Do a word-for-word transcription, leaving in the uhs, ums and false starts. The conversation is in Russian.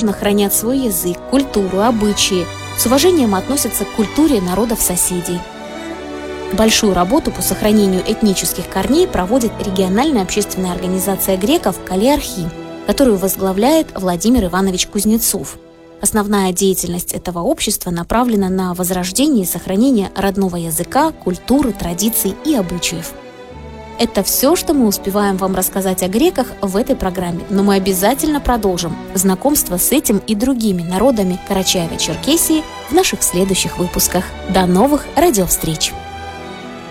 бережно хранят свой язык, культуру, обычаи, с уважением относятся к культуре народов-соседей. Большую работу по сохранению этнических корней проводит региональная общественная организация греков «Калиархи», которую возглавляет Владимир Иванович Кузнецов. Основная деятельность этого общества направлена на возрождение и сохранение родного языка, культуры, традиций и обычаев. Это все, что мы успеваем вам рассказать о греках в этой программе, но мы обязательно продолжим знакомство с этим и другими народами Карачаево-Черкесии в наших следующих выпусках. До новых радиовстреч!